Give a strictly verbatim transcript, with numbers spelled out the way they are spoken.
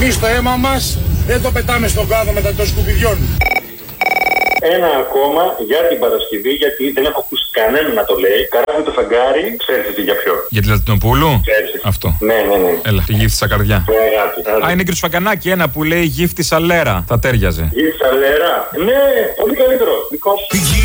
Εμείς το αίμα μας δεν το πετάμε στον κάδο μετά των σκουπιδιών. Ένα ακόμα για την Παρασκευή, γιατί δεν έχω ακούσει κανένα να το λέει. Καράβι το φεγγάρι, ξέρετε για ποιο. Για τη Λατινοπούλου. Ξέρετε. Αυτό. Ναι, ναι, ναι. Έλα, τη γύφτη στα καρδιά. Αγάπη. Α, είναι και του Σφαγκανάκη ένα που λέει γύφτη σαλέρα. Θα τέριαζε. Γύφτη σαλέρα. Ναι, πολύ καλύτερο. Δικό σου.